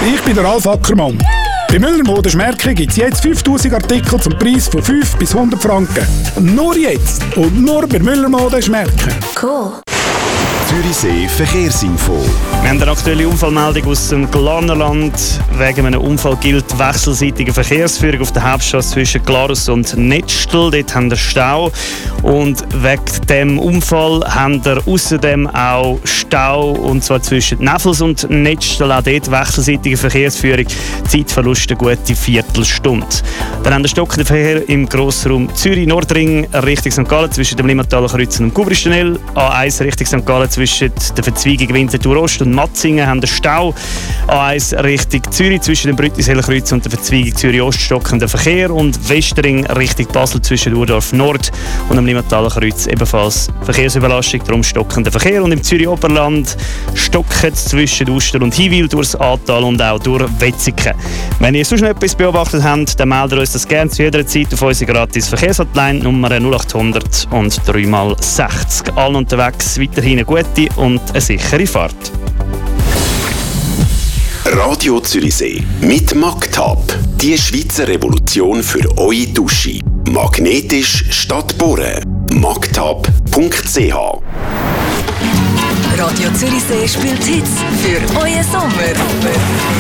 Ich bin der Ralf Ackermann. Bei Müller Modeschmärkli gibt es jetzt 5000 Artikel zum Preis von 5 bis 100 Franken. Nur jetzt und nur bei Müller Modeschmärkli. Cool. Zürichsee Verkehrsinfo. Wir haben eine aktuelle Unfallmeldung aus dem Glarnerland. Wegen einem Unfall gilt wechselseitige Verkehrsführung auf der Hauptstrasse zwischen Glarus und Nettstel. Dort haben wir Stau. Und wegen dem Unfall haben wir außerdem auch Stau, und zwar zwischen Neffels und Nettstel. Auch dort wechselseitige Verkehrsführung. Zeitverlust eine gute Viertelstunde. Dann haben wir stockenden Verkehr im Grossraum Zürich-Nordring Richtung St. Gallen zwischen dem Limmataler Kreuz und dem Gubristenel. A1 Richtung St. Gallen zwischen der Verzweigung Winterthur Ost und Matzingen haben wir Stau. A1 Richtung Zürich zwischen dem Brüttiseler Kreuz und der Verzweigung Zürich Ost stockender Verkehr. Und Westring Richtung Basel zwischen Urdorf Nord und dem Limmataler Kreuz ebenfalls Verkehrsüberlastung, darum stockender Verkehr. Und im Zürich Oberland stocken zwischen Uster und Hiwil durchs Aartal und auch durch Wetzikon. Wenn ihr sonst noch etwas beobachtet habt, dann meldet uns das gerne zu jeder Zeit auf unsere gratis Verkehrshotline Nummer 0800 und 3x60. Allen unterwegs weiterhin eine gute und eine sichere Fahrt. Radio Zürichsee mit Magtab. Die Schweizer Revolution für eure Dusche. Magnetisch statt bohren. magtab.ch. Radio Zürichsee spielt Hits für euren Sommer.